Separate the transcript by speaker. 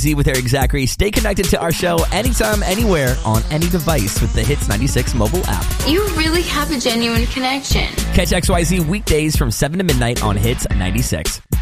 Speaker 1: Z with Eric Zachary. Stay connected to our show anytime, anywhere, on any device with the Hits 96 mobile app.
Speaker 2: You really have a genuine connection.
Speaker 1: Catch XYZ weekdays from 7 to midnight on Hits 96.